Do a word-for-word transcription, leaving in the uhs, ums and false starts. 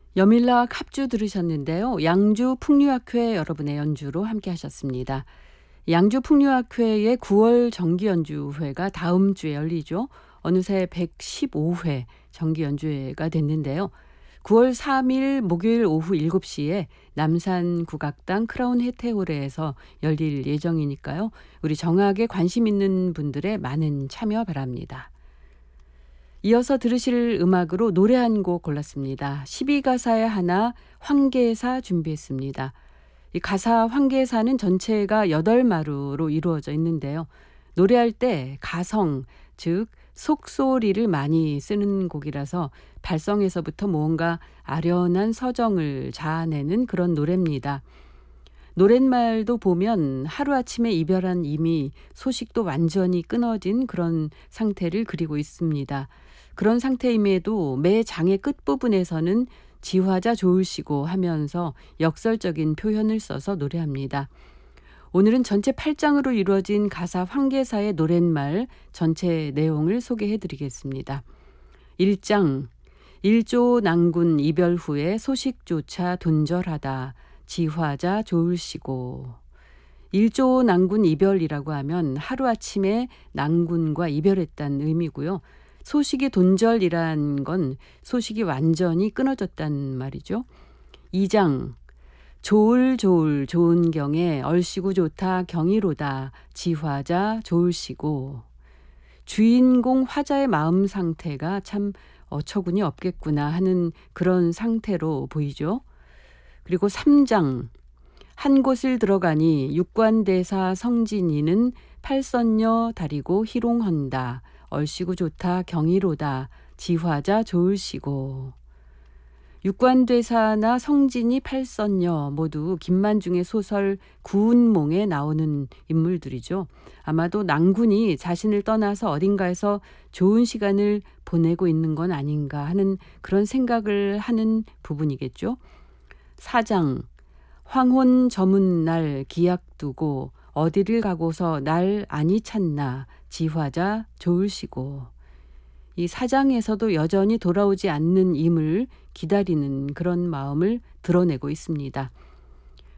여밀락 합주 들으셨는데요. 양주 풍류학회 여러분의 연주로 함께 하셨습니다. 양주 풍류학회의 구월 정기연주회가 다음 주에 열리죠. 어느새 백십오 회 정기연주회가 됐는데요. 구월 삼일 목요일 오후 일곱 시에 남산 국악당 크라운 혜태홀에서 열릴 예정이니까요. 우리 정악에 관심 있는 분들의 많은 참여 바랍니다. 이어서 들으실 음악으로 노래 한 곡 골랐습니다. 십이 가사의 하나 황계사 준비했습니다. 이 가사 황계사는 전체가 여덟 마루로 이루어져 있는데요. 노래할 때 가성, 즉 속소리를 많이 쓰는 곡이라서 발성에서부터 뭔가 아련한 서정을 자아내는 그런 노래입니다. 노랫말도 보면 하루아침에 이별한 이미 소식도 완전히 끊어진 그런 상태를 그리고 있습니다. 그런 상태임에도 매 장의 끝부분에서는 지화자 좋으시고 하면서 역설적인 표현을 써서 노래합니다. 오늘은 전체 팔 장으로 이루어진 가사 황계사의 노랫말 전체 내용을 소개해 드리겠습니다. 일 장 일조 난군 이별 후에 소식조차 돈절하다 지화자 좋으시고. 일조 난군 이별이라고 하면 하루아침에 난군과 이별했다는 의미고요. 소식이 돈절이란 건 소식이 완전히 끊어졌단 말이죠. 이 장 좋을 좋을 좋은 경에 얼씨구 좋다 경이로다 지화자 좋으시고. 주인공 화자의 마음 상태가 참 어처구니 없겠구나 하는 그런 상태로 보이죠. 그리고 삼 장 한 곳을 들어가니 육관대사 성진이는 팔선녀 다리고 희롱헌다 얼씨구 좋다 경이로다 지화자 좋으시고. 육관대사나 성진이 팔선녀 모두 김만중의 소설 구운몽에 나오는 인물들이죠. 아마도 난군이 자신을 떠나서 어딘가에서 좋은 시간을 보내고 있는 건 아닌가 하는 그런 생각을 하는 부분이겠죠. 사 장 황혼 저문 날 기약 두고 어디를 가고서 날 아니 찾나 지화자 좋으시고. 이 사장에서도 여전히 돌아오지 않는 임을 기다리는 그런 마음을 드러내고 있습니다.